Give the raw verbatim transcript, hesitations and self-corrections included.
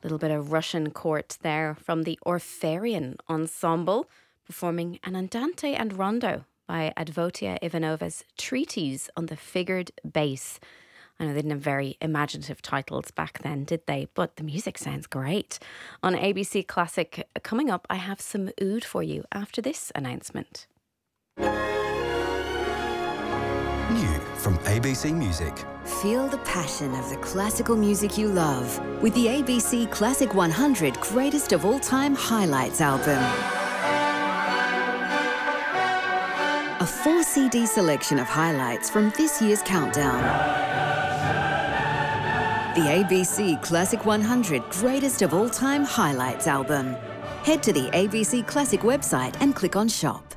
Little bit of Russian court there from the Orfarian Ensemble, performing an Andante and Rondo by Advotia Ivanova's Treatise on the Figured Bass. I know they didn't have very imaginative titles back then, did they? But the music sounds great. On A B C Classic, coming up, I have some oud for you after this announcement. New from A B C Music. Feel the passion of the classical music you love with the A B C Classic one hundred Greatest of All Time Highlights album. A four C D selection of highlights from this year's countdown. The A B C Classic one hundred Greatest of All Time Highlights album. Head to the A B C Classic website and click on Shop.